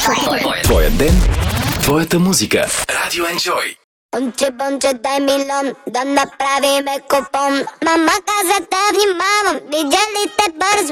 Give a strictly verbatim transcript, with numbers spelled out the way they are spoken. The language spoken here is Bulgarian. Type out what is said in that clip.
Твоя ден, твоята музика. Радио Enjoy. Бонче, бонче, дай милион, да направиме купон. Мама каза да внимавам, видя ли те бързо